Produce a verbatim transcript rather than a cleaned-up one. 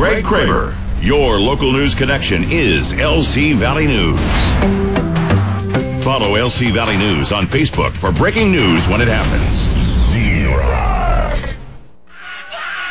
Greg Kramer. Your local news connection is L C Valley News. Follow L C Valley News on Facebook for breaking news when it happens. Zero.